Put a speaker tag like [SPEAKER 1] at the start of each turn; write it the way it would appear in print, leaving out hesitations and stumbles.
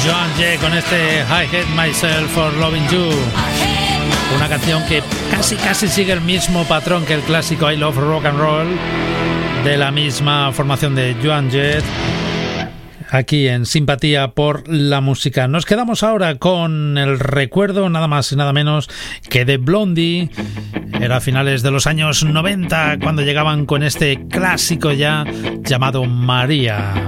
[SPEAKER 1] Joan Jett con este I Hate Myself for Loving You. Una canción que casi sigue el mismo patrón que el clásico I Love Rock and Roll de la misma formación de Joan Jett, aquí en Simpatía por la Música. Nos quedamos ahora con el recuerdo nada más y nada menos que de Blondie. Era a finales de los años 90 cuando llegaban con este clásico ya llamado María.